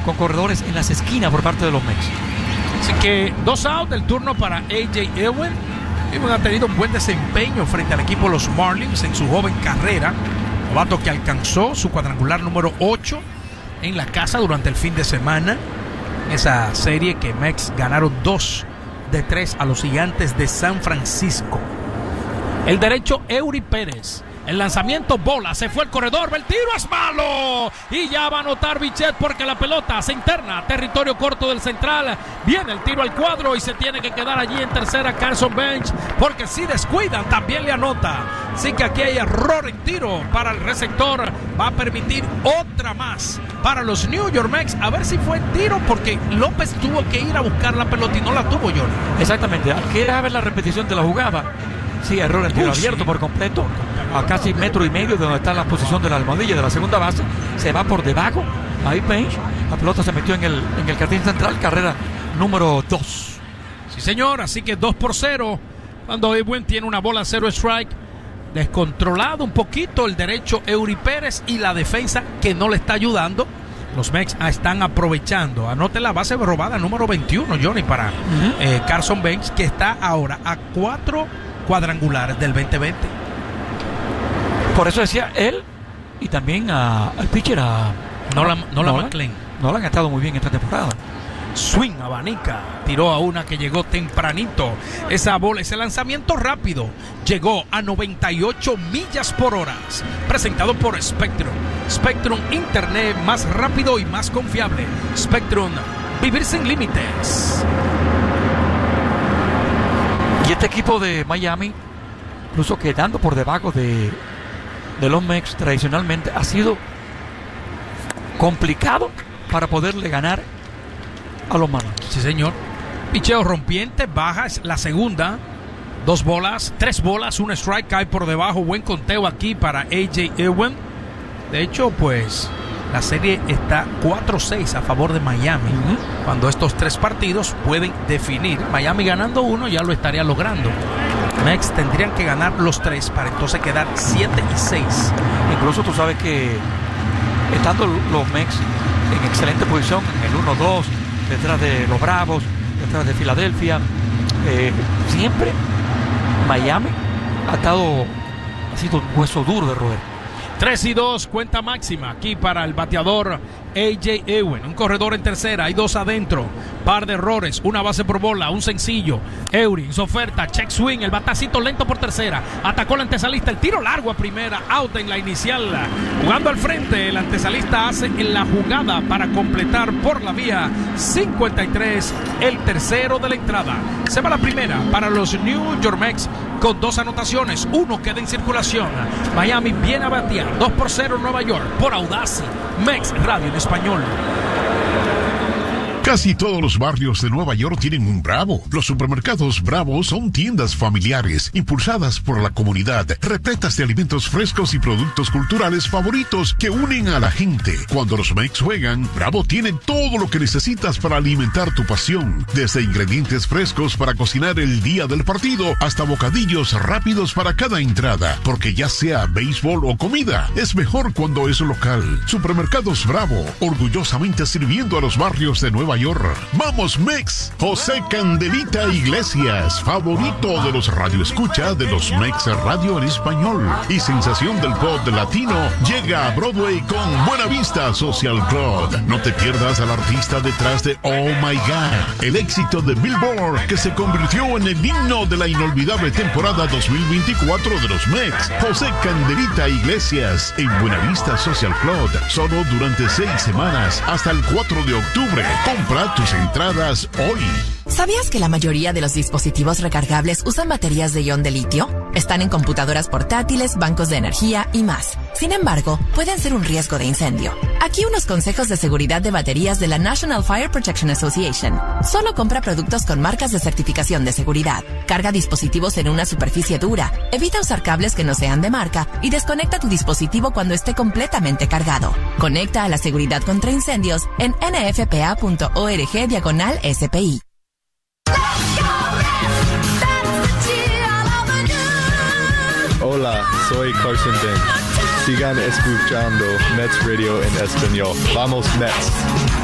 con corredores en las esquinas por parte de los Mets. Así que 2 outs del turno para A.J. Ewen. Ewen ha tenido un buen desempeño frente al equipo de los Marlins en su joven carrera. Novato que alcanzó su cuadrangular número 8 en la casa durante el fin de semana. Esa serie que Mets ganaron 2-3 a los Gigantes de San Francisco. El derecho Eury Pérez. El lanzamiento, bola, se fue el corredor, el tiro es malo y ya va a anotar Bichette porque la pelota se interna, territorio corto del central, viene el tiro al cuadro y se tiene que quedar allí en tercera Carson Bench porque si descuidan también le anota. Así que aquí hay error en tiro para el receptor, va a permitir otra más para los New York Mets, a ver si fue tiro porque López tuvo que ir a buscar la pelota y no la tuvo, Johnny. Exactamente, quiere ver la repetición de la jugada. Sí, error en tiro abierto por completo, a casi 1.5 metros de donde está la posición de la almohadilla de la segunda base. Se va por debajo, ahí Bench, la pelota se metió en el jardín central, carrera número 2. Sí, señor, así que 2-0, cuando Ewen tiene una bola 0 strike, descontrolado un poquito el derecho Eury Pérez y la defensa que no le está ayudando. Los Mets están aprovechando. Anote la base robada número 21, Johnny, para Carson Bench, que está ahora a 4 cuadrangulares del 2020. Por eso decía él y también al pitcher Nolan McLean. Nolan ha estado muy bien esta temporada. Swing, abanica, tiró a una que llegó tempranito. Esa bola, ese lanzamiento rápido llegó a 98 millas por hora. Presentado por Spectrum. Spectrum, internet más rápido y más confiable. Spectrum, vivir sin límites. Y este equipo de Miami, incluso quedando por debajo de los Mets, tradicionalmente ha sido complicado para poderle ganar a los Marlins. Sí, señor. Picheo rompiente, baja, es la segunda. 2 bolas, 3 bolas, 1 strike, cae por debajo. Buen conteo aquí para A.J. Ewen. De hecho, pues la serie está 4-6 a favor de Miami. Cuando estos 3 partidos pueden definir. Miami ganando 1 ya lo estaría logrando. Mets tendrían que ganar los 3 para entonces quedar 7-6. Incluso tú sabes que estando los Mets en excelente posición, en el 1-2, detrás de los Bravos, detrás de Filadelfia, siempre Miami ha sido un hueso duro de roer. 3-2, cuenta máxima aquí para el bateador A.J. Ewen. Un corredor en tercera, hay 2 adentro. Par de errores, una base por bola, un sencillo. Eury, su oferta, check swing, el batacito lento por tercera. Atacó el antesalista, el tiro largo a primera, out en la inicial. Jugando al frente, el antesalista hace en la jugada para completar por la vía 53, el tercero de la entrada. Se va la primera para los New York Mets con 2 anotaciones, 1 queda en circulación. Miami viene a batear 2-0 Nueva York por Audacy, Mets Radio en español. Casi todos los barrios de Nueva York tienen un Bravo. Los supermercados Bravo son tiendas familiares, impulsadas por la comunidad, repletas de alimentos frescos y productos culturales favoritos que unen a la gente. Cuando los Mets juegan, Bravo tiene todo lo que necesitas para alimentar tu pasión. Desde ingredientes frescos para cocinar el día del partido, hasta bocadillos rápidos para cada entrada. Porque ya sea béisbol o comida, es mejor cuando es local. Supermercados Bravo, orgullosamente sirviendo a los barrios de Nueva York. ¡Vamos, Mets! José Candelita Iglesias, favorito de los radioescucha de los Mets Radio en español y sensación del pop latino, llega a Broadway con Buena Vista Social Club. No te pierdas al artista detrás de Oh My God, el éxito de Billboard que se convirtió en el himno de la inolvidable temporada 2024 de los Mets. José Candelita Iglesias en Buena Vista Social Club, solo durante 6 semanas hasta el 4 de octubre. Compra tus entradas hoy. ¿Sabías que la mayoría de los dispositivos recargables usan baterías de ion de litio? Están en computadoras portátiles, bancos de energía y más. Sin embargo, pueden ser un riesgo de incendio. Aquí unos consejos de seguridad de baterías de la National Fire Protection Association. Solo compra productos con marcas de certificación de seguridad. Carga dispositivos en una superficie dura. Evita usar cables que no sean de marca y desconecta tu dispositivo cuando esté completamente cargado. Conecta a la seguridad contra incendios en nfpa.org/SPI. Hola, soy Carson Bench. Sigan escuchando Mets Radio en español. Vamos, Mets.